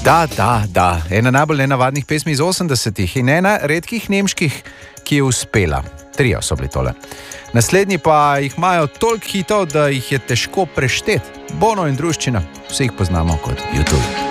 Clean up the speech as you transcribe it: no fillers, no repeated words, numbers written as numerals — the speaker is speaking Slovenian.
Da. Ena najbolj nenavadnih pesmi iz 80-ih in ena redkih nemških, ki je uspela. Trio so bili tole. Naslednji pa jih imajo toliko hitov, da jih je težko prešteti. Bono in druščina, vsi jih poznamo kot YouTube.